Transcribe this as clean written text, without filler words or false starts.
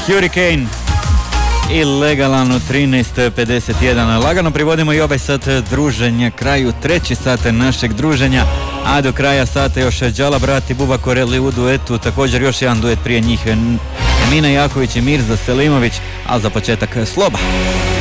Hurricane i Legalan u 13.51. Lagano privodimo i ovaj sat druženja kraju, treći sat našeg druženja, a do kraja sata još Đala Brat i Buba Koreli u duetu, također još jedan duet prije njih, Mina Jaković i Mirza Selimović, a za početak Sloba.